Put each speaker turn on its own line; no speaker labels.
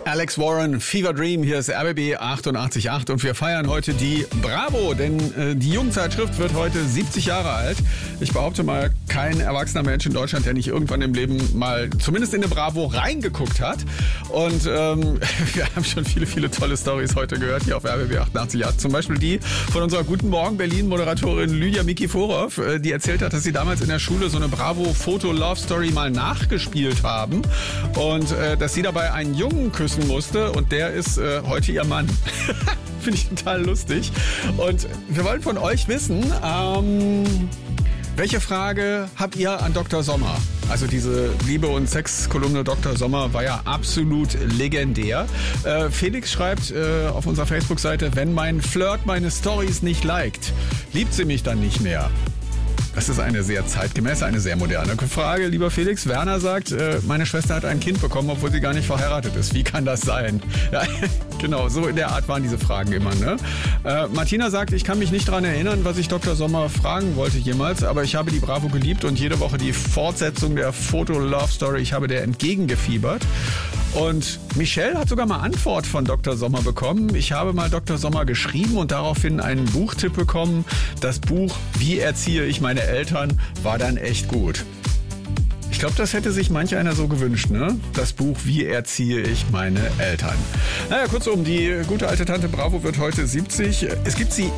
Alex Warren, Fever Dream, hier ist RBB 88.8 und wir feiern heute die Bravo, denn die Jugendzeitschrift wird heute 70 Jahre alt. Ich behaupte mal, kein erwachsener Mensch in Deutschland, der nicht irgendwann im Leben mal zumindest in eine Bravo reingeguckt hat. Und wir haben schon viele tolle Storys heute gehört hier auf RBB 88.8. Zum Beispiel die von unserer Guten Morgen Berlin-Moderatorin Lydia Mikiforov, die erzählt hat, dass sie damals in der Schule so eine Bravo-Foto-Love-Story mal nachgespielt haben und dass sie dabei einen Jungen küssen musste und der ist heute ihr Mann. Finde ich total lustig. Und wir wollen von euch wissen, welche Frage habt ihr an Dr. Sommer? Also diese Liebe- und Sex-Kolumne Dr. Sommer war ja absolut legendär. Felix schreibt auf unserer Facebook-Seite, wenn mein Flirt meine Storys nicht liked, liebt sie mich dann nicht mehr. Das ist eine sehr zeitgemäße, eine sehr moderne Frage, lieber Felix. Werner sagt, meine Schwester hat ein Kind bekommen, obwohl sie gar nicht verheiratet ist. Wie kann das sein? Ja, genau, so in der Art waren diese Fragen immer, ne? Martina sagt, ich kann mich nicht daran erinnern, was ich Dr. Sommer fragen wollte jemals, aber ich habe die Bravo geliebt und jede Woche die Fortsetzung der Foto-Love-Story, ich habe der entgegengefiebert. Und Michelle hat sogar mal Antwort von Dr. Sommer bekommen. Ich habe mal Dr. Sommer geschrieben und daraufhin einen Buchtipp bekommen. Das Buch Wie erziehe ich meine Eltern war dann echt gut. Ich glaube, das hätte sich manch einer so gewünscht, ne? Das Buch Wie erziehe ich meine Eltern. Naja, kurzum, die gute alte Tante Bravo wird heute 70. Es gibt sie